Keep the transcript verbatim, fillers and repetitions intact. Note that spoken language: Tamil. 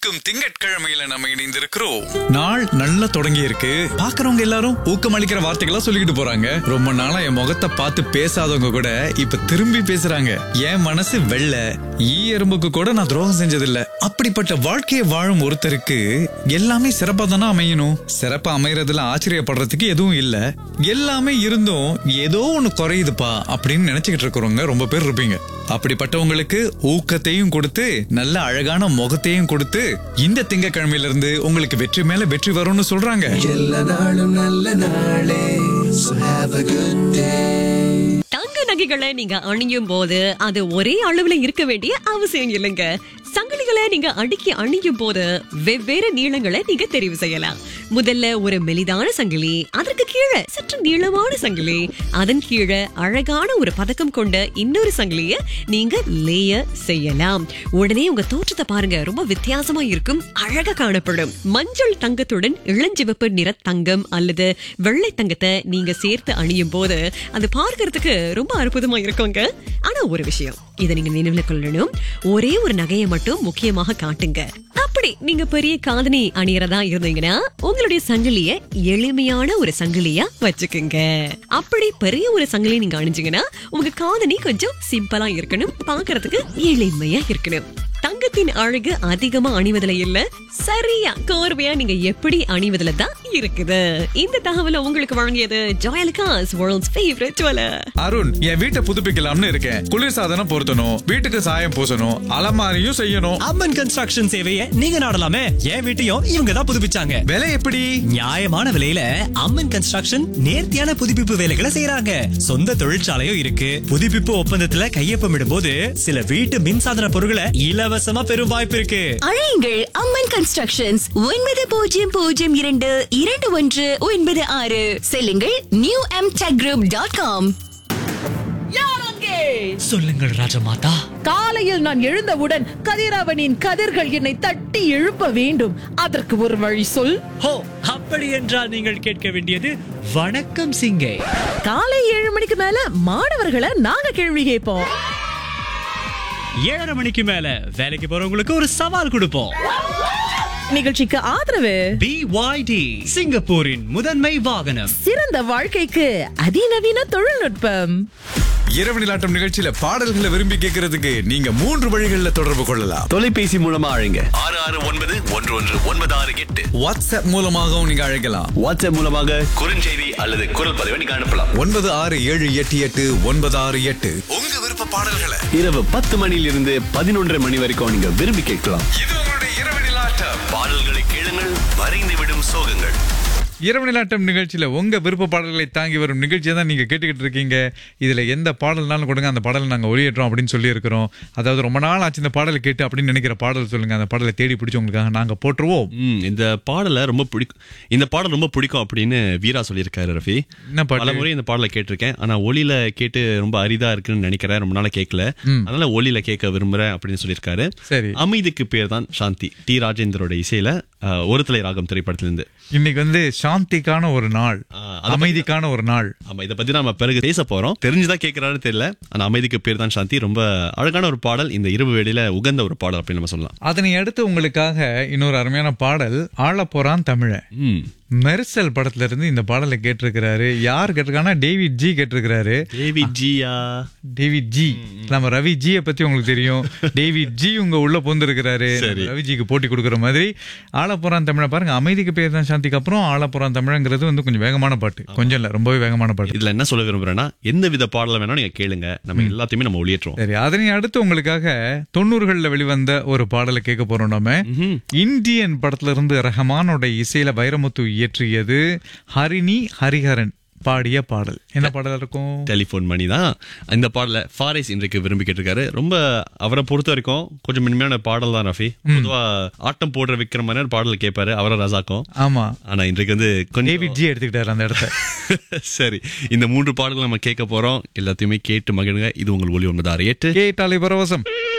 உற்சாகமளிக்கும் திங்கட்கிழமையில நம்ம இணைந்திருக்கிறோம். நாள் நல்லா தொடங்கி இருக்கு. பாக்குறவங்க எல்லாரும் ஊக்கமளிக்கிற வார்த்தைகளா சொல்லிக்கிட்டு போறாங்க. ரொம்ப நாளா என் முகத்தை பார்த்து பேசாதவங்க கூட இப்ப திரும்பி பேசுறாங்க. என் மனசு வெள்ள ஈ எறும்புக்கு கூட நான் துரோகம் செஞ்சதில்ல. அப்படிப்பட்ட வாழ்க்கையை வாழும் ஒருத்தருக்கு எல்லாமே சிறப்பா தானே அமையணும். சிறப்பா அமையறதுல ஆச்சரியப்படுறதுக்கு எதுவும் இல்ல. எல்லாமே இருந்தும் ஏதோ ஒண்ணு குறையுதுப்பா அப்படின்னு நினைச்சுக்கிட்டு இருக்கிறவங்க ரொம்ப பேர் இருப்பீங்க. அப்படிப்பட்டவங்களுக்கு ஊக்கத்தையும் கொடுத்து நல்ல அழகான முகத்தையும் கொடுத்து இந்த திங்கட்கிழமையில இருந்து உங்களுக்கு வெற்றி மேல வெற்றி வரும்னு சொல்றாங்க. எல்லா நாளும் நல்ல நாளே. So have a good day. தங்க நகைகளை நீங்க அணியும் போது அது ஒரே அளவுல இருக்க வேண்டிய அவசியம் இல்லைங்க. சங்கிலிகளை நீங்க அடுக்கி அணியும் போது வெவ்வேறு நீளங்களை நீங்க தெரிவு செய்யலாம். முதல்ல ஒரு மெலிதான சங்கிலி, அதற்கு கீழே சற்று நீளமான சங்கிலி, அதன் கீழே அழகான ஒரு பதக்கம் கொண்ட இன்னொரு சங்கிலிய நீங்க லேயர் செய்யலாம். உடனே உங்க தோற்றத்தை பாருங்க, ரொம்ப வித்தியாசமா இருக்கும், அழகா காணப்படும். மஞ்சள் தங்கத்துடன் இளஞ்சிவப்பு நிற தங்கம் அல்லது வெள்ளை தங்கத்தை நீங்க சேர்த்து அணியும் போது அது பார்க்கறதுக்கு ரொம்ப அற்புதமா இருக்குங்க. ஆனா ஒரு விஷயம், இதை நீங்க நினைவுல கொள்ளணும், ஒரே ஒரு நகையை மட்டும் முக்கியமாக காட்டுங்க. அப்படி நீங்க பெரிய காதணி அணியறதா இருந்தீங்கன்னா உங்களுடைய சங்கிலிய எளிமையான ஒரு சங்கிலியா வச்சுக்குங்க. அப்படி பெரிய ஒரு சங்கிலி நீங்க அணிஞ்சீங்கன்னா உங்க காதணி கொஞ்சம் சிம்பிளா இருக்கணும், பாக்குறதுக்கு எளிமையா இருக்கணும். தங்கத்தின் அழகு அதிகமா அணிவதுல இல்ல, சரியா கோர்வையா நீங்க எப்படி அணிவதுல தான் இருக்குது. இந்த தகவலை உங்களுக்கு வழங்கியது Joyalukkas, world's favourite jeweller. Arun, என் வீட்டை புதுப்பிக்கலாம்னு இருக்கேன். குளிர்சாதனம் பொருத்தணும், வீட்டுக்கு சாயம் பூசணும், அலமாரியும் செய்யணும். அம்மன் கன்ஸ்ட்ரக்ஷன் சேவையை நீங்க நாடலாமே. என் வீட்டையும் இவங்க தான் புதுப்பிச்சாங்க. விலை எப்படி? நியாயமான விலையில அம்மன் கன்ஸ்ட்ரக்ஷன் நேர்த்தியான புதுப்பிப்பு வேலைகளை செய்யறாங்க. சொந்த தொழிற்சாலையும் இருக்கு. புதுப்பிப்பு ஒப்பந்தத்துல கையொப்பமிடும் போது சில வீட்டு மின்சாதன பொருட்களை இலவசமா பெறும் வாய்ப்பு இருக்கு. அழையுங்கள் அம்மன் கன்ஸ்ட்ரக்ஷன்ஸ் ஒன்பது பூஜ்ஜியம் பூஜ்ஜியம் இரண்டு இரண்டு ஒன்று ஒன்பது ஆறு. செல்லுங்கள் new M tech group dot com. சொல்லுங்கள் ராஜமாதா. காலையில் நான் எழுந்தவுடன் கதிரவனின் கதிர்கள் என்னை தட்டி எழுப்ப வேண்டும். அதற்கு ஒரு வழி சொல். ஹோ, அப்படி என்றால் நீங்கள் கேட்க வேண்டியது வணக்கம் சிங்கே. காலை ஏழு மணிக்கு மேல மாணவர்களை நாங்க கேள்வி கேட்போம். ஏழரை மணிக்கு மேல வேலைக்கு போறவங்களுக்கு ஒரு சவால் கொடுப்போம். நிகழ்ச்சிக்கு ஆதரவு பி ஒய் டி, சிங்கப்பூரின் முதன்மை வாகனம். சிறந்த வாழ்க்கைக்கு அதிநவீன தொழில்நுட்பம். இரவு நிலாட்டம் நிகழ்ச்சியில பாடல்களை விரும்பி கேட்கறதுக்கு நீங்க மூன்று வழிகள்ல தொடர்பு கொள்ளலாம். தொலைபேசி மூலமா அழைங்க ஆறு ஆறு ஒன்பது ஒன்று ஒன்று ஒன்பது ஆறு எட்டு. வாட்ஸ்அப் மூலமாகவும் நீங்க அழைக்கலாம். வாட்ஸ்அப் மூலமாக குறுஞ்செய்தி அல்லது குரல் பதிவை நீங்க அனுப்பலாம். ஒன்பது ஆறு ஏழு எட்டு எட்டு ஒன்பது ஆறு எட்டு. உங்க விருப்ப பாடல்களை இரவு பத்து மணியிலிருந்து பதினொன்றரை மணி வரைக்கும் நீங்க விரும்பி கேட்கலாம். இது உங்களுடைய இரவு நிலாட்டம். பாடல்களை கேளுங்கள், மறைந்து விடும் சோகங்கள். இரவு நிலாட்டம் நிகழ்ச்சியில உங்க விருப்ப பாடல்களை தாங்கி வரும் நிகழ்ச்சியை தான் நீங்க கேட்டுக்கிட்டு இருக்கீங்க. இதுல எந்த பாடல்னாலும் கொடுங்க, அந்த பாடலை நாங்க ஒளியேற்றோம் அப்படின்னு சொல்லி இருக்கிறோம். அதாவது ரொம்ப நாள் ஆச்சு இந்த பாடலை கேட்டு அப்படின்னு நினைக்கிற பாடல் சொல்லுங்க, அந்த பாடலை தேடி பிடிச்சி உங்களுக்காக நாங்க போட்டுருவோம். இந்த பாடலை ரொம்ப பிடிக்கும், இந்த பாடல் ரொம்ப பிடிக்கும் அப்படின்னு வீரா சொல்லியிருக்காரு ரஃபி. என்ன பாடல்? பல முறை இந்த பாடலை கேட்டிருக்கேன், ஆனா ஒலியில கேட்டு ரொம்ப அரிதா இருக்குன்னு நினைக்கிறேன், ரொம்ப நாளா கேட்கல, அதனால ஒலியில கேட்க விரும்புறேன் அப்படின்னு சொல்லியிருக்காரு. சரி, அமைதிக்கு பேர் தான் சாந்தி, டி ராஜேந்தரோட இசையில ஒரு தலை ராகம் திரைப்படத்திலிருந்து. இன்னைக்கு வந்து சாந்திக்கான ஒரு நாள், அமைதிக்கான ஒரு நாள். ஆமா, இதை பத்தி நம்ம பிறகு பேச போறோம். தெரிஞ்சுதான் கேட்கிறாருன்னு தெரியல, ஆனா அமைதிக்கு பேர் தான் சாந்தி ரொம்ப அழகான ஒரு பாடல், இந்த இரவு வேளையில உகந்த ஒரு பாடல் அப்படின்னு நம்ம சொல்லலாம். அதனை அடுத்து உங்களுக்காக இன்னொரு அருமையான பாடல், ஆள போறான் தமிழ. மெர்சல் படத்துல இருந்து இந்த பாடலை கேட்டிருக்கிறாரு. யார் கேட்டிருக்காங்கன்னா டேவிட் ஜி கேட்டிருக்கிறாரு. டேவிட் ஜியா? டேவிட் ஜி, நம்ம ரவி ஜியை பத்தி உங்களுக்கு தெரியும். டேவிட் ஜி உங்க உள்ள பொந்திருக்கிறாரு, ரவி ஜிக்கு போட்டி கொடுக்குற மாதிரி. ஆளப்போறான் தமிழ பாருங்க, அமைதிக்கு பேர் தான் சாந்திக்கு அப்புறம் ஆளப்போறான் தமிழங்கிறது வந்து கொஞ்சம் வேகமான பாட்டு, கொஞ்சம் இல்ல ரொம்பவே வேகமான பாட்டு. இதுல என்ன சொல்ல விரும்புறேன்னா, எந்த வித பாடல வேணா நீங்க கேளுங்க, நம்ம எல்லாத்தையுமே நம்ம ஒளியேற்றோம். சரி, அதனை அடுத்து உங்களுக்காக தொண்ணூறுகள்ல வெளிவந்த ஒரு பாடலை கேட்க போறோம். நம்ம இந்தியன் படத்துல இருந்து ரஹமானோட இசையில வைரமுத்து இயற்றியது, ஹரிணி ஹரிஹரன் பாடிய பாடல். என்ன பாடல் இருக்கும்? டெலிபோன் மணி தான். இந்த பாடல ஃபாரிஸ் இன்றைக்கு விரும்பி கேட்டிருக்காரு. ரொம்ப அவரை பொறுத்த வரைக்கும் கொஞ்சம் மென்மையான பாடல் தான் ரஃபி. பொதுவா ஆட்டம் போடுற விக்கிற மாதிரி பாடல் கேட்பாரு அவரை ரசாக்கும். ஆமா, ஆனா இன்றைக்கு வந்து டேவிட் ஜி எடுத்துக்கிட்டாரு அந்த இடத்த. சரி, இந்த மூன்று பாடல்கள் நம்ம கேட்க போறோம். எல்லாத்தையுமே கேட்டு மகிழுங்க. இது உங்கள் ஒலி ஒன்பது ஆறு எட்டு. கேட்டாலே பரவசம்.